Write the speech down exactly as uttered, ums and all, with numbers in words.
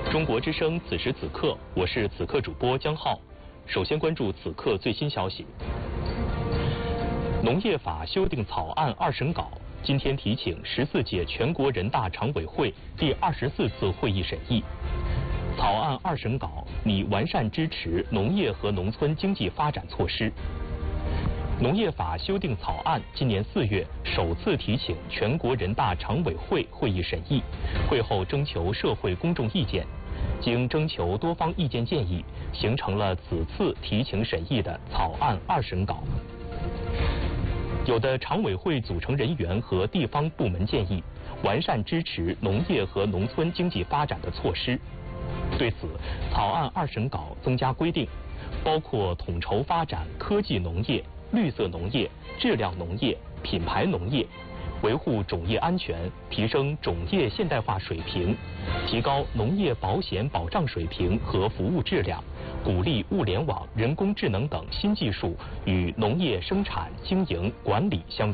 中国之声此时此刻，我是此刻主播江浩。首先关注此刻最新消息。农业法修订草案二审稿今天提请十四届全国人大常委会第二十四次会议审议。草案二审稿拟完善支持农业和农村经济发展措施。农业法修订草案今年四月首次提请全国人大常委会会议审议，会后征求社会公众意见，经征求多方意见建议，形成了此次提请审议的草案二审稿。有的常委会组成人员和地方部门建议完善支持农业和农村经济发展的措施。对此，草案二审稿增加规定，包括统筹发展科技农业、绿色农业、质量农业、品牌农业，维护种业安全，提升种业现代化水平，提高农业保险保障水平和服务质量，鼓励物联网、人工智能等新技术与农业生产、经营、管理相